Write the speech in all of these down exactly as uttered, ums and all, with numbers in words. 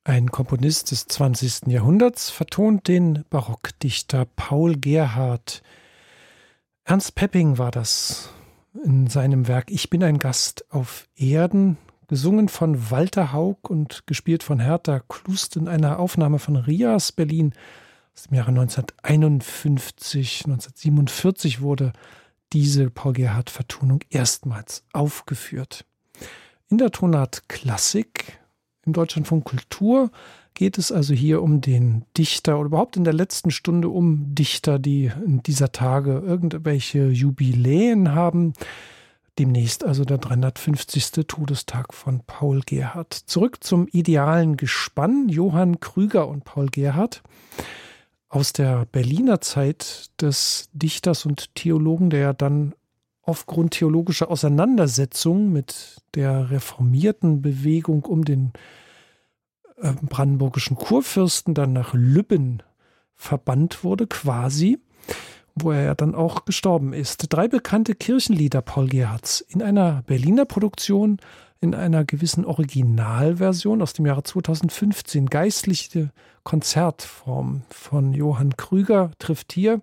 Ein Komponist des zwanzigsten Jahrhunderts vertont den Barockdichter Paul Gerhardt. Ernst Pepping war das in seinem Werk Ich bin ein Gast auf Erden, gesungen von Walter Haug und gespielt von Hertha Klust in einer Aufnahme von Rias Berlin aus dem Jahre neunzehnhunderteinundfünfzig. neunzehnhundertsiebenundvierzig wurde diese Paul Gerhardt-Vertonung erstmals aufgeführt. In der Tonart Klassik im Deutschlandfunk Kultur geht es also hier um den Dichter oder überhaupt in der letzten Stunde um Dichter, die in dieser Tage irgendwelche Jubiläen haben. Demnächst also der dreihundertfünfzigste Todestag von Paul Gerhardt. Zurück zum idealen Gespann Johann Krüger und Paul Gerhardt aus der Berliner Zeit des Dichters und Theologen, der ja dann aufgrund theologischer Auseinandersetzungen mit der reformierten Bewegung um den äh, brandenburgischen Kurfürsten dann nach Lübben verbannt wurde, quasi, wo er ja dann auch gestorben ist. Drei bekannte Kirchenlieder Paul Gerhardts in einer Berliner Produktion, in einer gewissen Originalversion aus dem Jahre zweitausendfünfzehn. Geistliche Konzertform von Johann Krüger trifft hier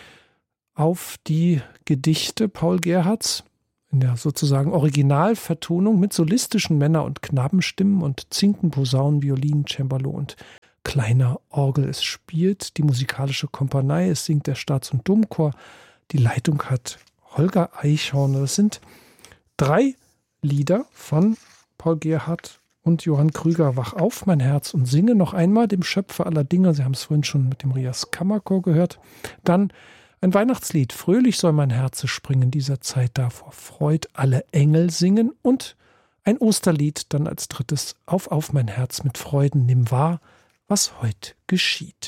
auf die Gedichte Paul Gerhardts in der sozusagen Originalvertonung mit solistischen Männer- und Knabenstimmen und Zinken, Posaunen, Violinen, Cembalo und kleiner Orgel. Es spielt die musikalische Kompanie, es singt der Staats- und Domchor. Die Leitung hat Holger Eichhorn. Das sind drei Lieder von Paul Gerhardt und Johann Krüger. Wach auf, mein Herz, und singe noch einmal dem Schöpfer aller Dinge. Sie haben es vorhin schon mit dem Rias Kammerchor gehört. Dann ein Weihnachtslied, fröhlich soll mein Herz springen, dieser Zeit da vor Freud alle Engel singen, und ein Osterlied dann als drittes, auf, auf mein Herz mit Freuden, nimm wahr, was heut geschieht.